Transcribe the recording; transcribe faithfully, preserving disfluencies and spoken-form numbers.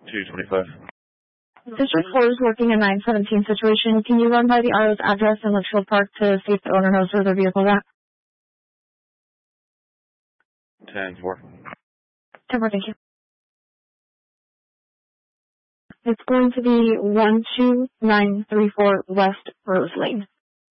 two twenty-five. District four is working a nine seventeen situation. Can you run by the R O's address in Litchfield Park to see if the owner knows where their vehicle at? ten four. ten four, thank you. It's going to be one two nine three four West Rose Lane.